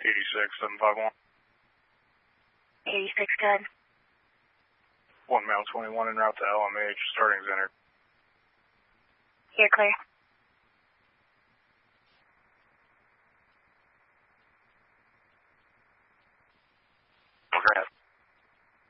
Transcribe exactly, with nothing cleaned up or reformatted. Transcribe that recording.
eighty-six, seven five one. eighty-six, good. one male twenty-one en route to L M H, starting Zinner. You're clear. Okay.